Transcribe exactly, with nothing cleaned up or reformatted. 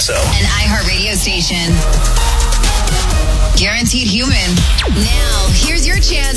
So. An iHeart radio station. Guaranteed human. Now, here's your chance